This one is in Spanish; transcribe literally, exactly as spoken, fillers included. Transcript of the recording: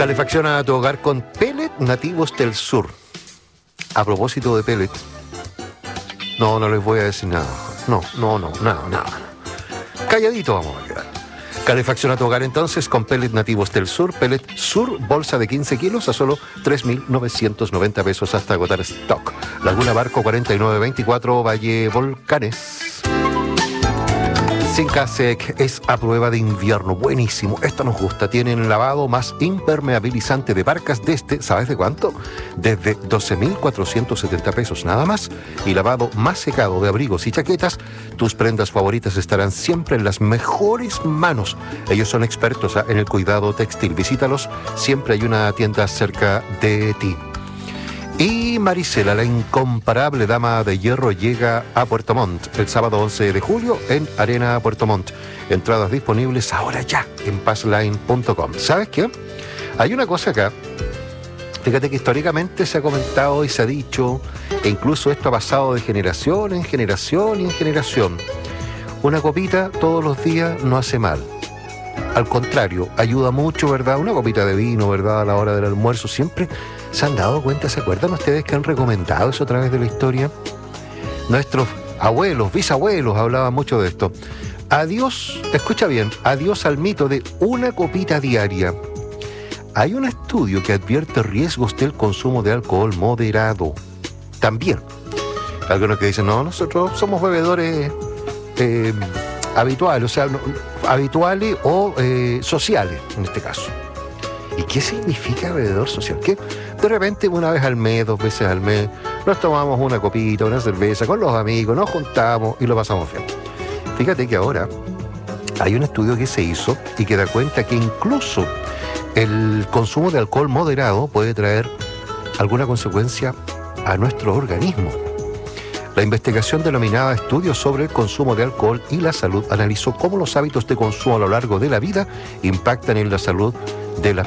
Calefacciona tu hogar con pellet nativos del sur. A propósito de pellet, no, no les voy a decir nada. No, no, no, nada, nada. Calladito vamos a quedar. Calefacciona tu hogar entonces con pellet nativos del sur. Pellet Sur, bolsa de quince kilos a solo tres mil novecientos noventa pesos hasta agotar stock. Laguna Barco cuarenta y nueve veinticuatro, Valle Volcanes. Sincasec es a prueba de invierno. Buenísimo, esto nos gusta. Tienen lavado más impermeabilizante de barcas desde, ¿sabes de cuánto? Desde doce mil cuatrocientos setenta pesos nada más. Y lavado más secado de abrigos y chaquetas. Tus prendas favoritas estarán siempre en las mejores manos. Ellos son expertos en el cuidado textil. Visítalos, siempre hay una tienda cerca de ti. Y Marisela, la incomparable dama de hierro, llega a Puerto Montt el sábado once de julio en Arena Puerto Montt. Entradas disponibles ahora ya en passline punto com. ¿Sabes qué? Hay una cosa acá. Fíjate que históricamente se ha comentado y se ha dicho, e incluso esto ha pasado de generación en generación y en generación. Una copita todos los días no hace mal. Al contrario, ayuda mucho, ¿verdad? Una copita de vino, ¿verdad? A la hora del almuerzo siempre. ¿Se han dado cuenta? ¿Se acuerdan ustedes que han recomendado eso a través de la historia? Nuestros abuelos, bisabuelos hablaban mucho de esto. Adiós, escucha bien, adiós al mito de una copita diaria. Hay un estudio que advierte riesgos del consumo de alcohol moderado. También. Algunos que dicen, no, nosotros somos bebedores eh, habituales, o sea, no, habituales o eh, sociales, en este caso. ¿Y qué significa bebedor social? Que de repente una vez al mes, dos veces al mes, nos tomamos una copita, una cerveza con los amigos, nos juntamos y lo pasamos bien. Fíjate que ahora hay un estudio que se hizo y que da cuenta que incluso el consumo de alcohol moderado puede traer alguna consecuencia a nuestro organismo. La investigación denominada Estudios sobre el consumo de alcohol y la salud analizó cómo los hábitos de consumo a lo largo de la vida impactan en la salud de las